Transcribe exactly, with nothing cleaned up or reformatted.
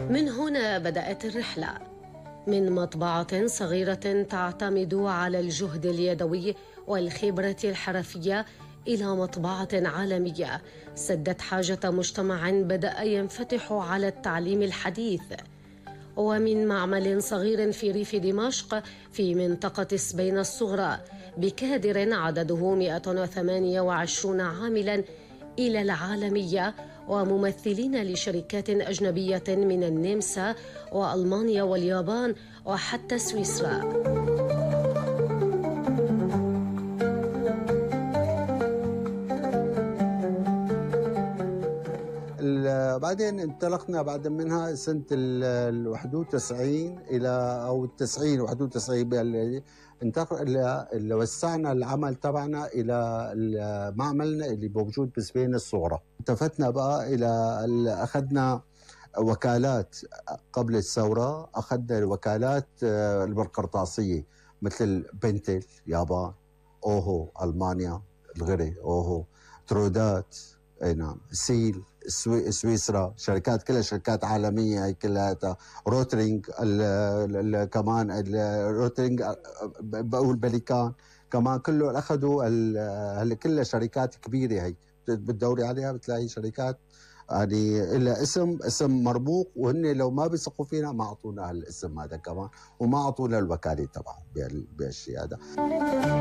من هنا بدأت الرحلة، من مطبعة صغيرة تعتمد على الجهد اليدوي والخبرة الحرفية إلى مطبعة عالمية سدت حاجة مجتمع بدأ ينفتح على التعليم الحديث، ومن معمل صغير في ريف دمشق في منطقة سبين الصغرى بكادر عدده مئة وثمانية وعشرين عاملا إلى العالمية وممثلين لشركات أجنبية من النمسا وألمانيا واليابان وحتى سويسرا. بعدين انطلقنا بعد منها سنة ال واحد وتسعين إلى أو التسعين واحد وتسعين انتقل وسعنا العمل تبعنا إلى معملنا اللي موجود بسبين الصغرى. التفتنا بقى إلى أخذنا وكالات قبل الثورة، أخذنا الوكالات البرقرطاسية مثل بنتل يابان، أوهو ألمانيا، الغري أوهو، ترودات، اي نعم، سيل سوي سويسرا، شركات كلها شركات عالميه هي كلها، روترينج ال ال كمان الروترينج بقول بليكان كمان كله اخذوا هل كلها شركات كبيره. هي بتدوري عليها بتلاقي شركات يعني لها اسم اسم مرموق، وهن لو ما بيثقوا فينا ما اعطونا هالاسم هذا كمان، وما اعطونا الوكاله تبعهم بهالشيء هذا.